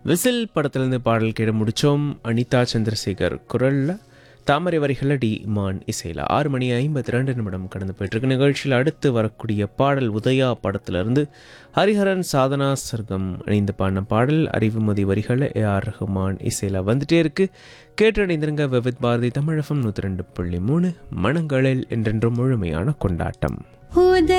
Whistle படத்திலிருந்து பாடல் கேட்டு முடித்தோம். அனிதா சந்திரசேகர் குரலில், தாமரை வரிகளில் டி இமான் இசையில். 6:52 கடந்து போயிட்டுருக்கு. நிகழ்ச்சியில் அடுத்து வரக்கூடிய பாடல் உதயா படத்திலிருந்து ஹரிஹரன் சாதனா சர்க்கம் இணைந்து பாடின பாடல். அறிவுமதி வரிகளில் ஏஆர் ரஹ்மான் இசையில் வந்துட்டே இருக்கு. கேட்டடைந்திருங்க. விவித் பாரதி தமிழகம் 102.3 மனங்களில் என்றென்றும் முழுமையான கொண்டாட்டம்.